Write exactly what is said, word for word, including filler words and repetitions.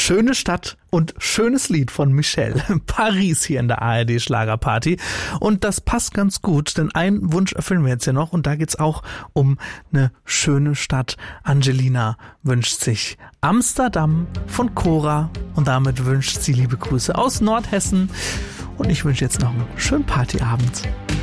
schöne Stadt und schönes Lied von Michelle. Paris hier in der A R D Schlagerparty. Und das passt ganz gut, denn einen Wunsch erfüllen wir jetzt ja noch. Und da geht's auch um eine schöne Stadt. Angelina wünscht sich Amsterdam von Cora. Und damit wünscht sie liebe Grüße aus Nordhessen. Und ich wünsche jetzt noch einen schönen Partyabend.